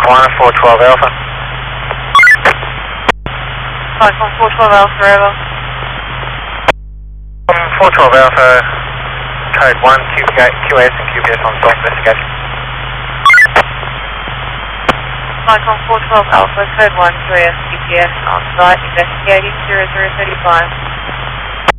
1 412 Alpha. Cyclone 412 Alpha, over. 412 Alpha, code 1, QS and QPS on site investigation. Cyclone 412 Alpha, code 1, QS, QPS on site investigating 0035.